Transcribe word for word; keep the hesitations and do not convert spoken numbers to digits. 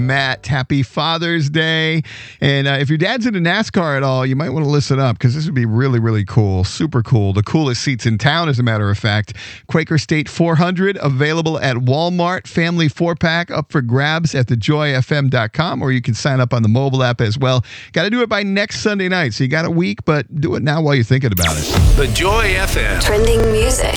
Matt. Happy Father's Day. And uh, if your dad's into NASCAR at all, you might want to listen up because this would be really, really cool. Super cool. The coolest seats in town, as a matter of fact. Quaker State four hundred, available at Walmart. Family four-pack up for grabs at the joy f m dot com, or you can sign up on the mobile app as well. Got to do it by next Sunday night, so you got a week, but do it now while you're thinking about it. The Joy F M. Trending music.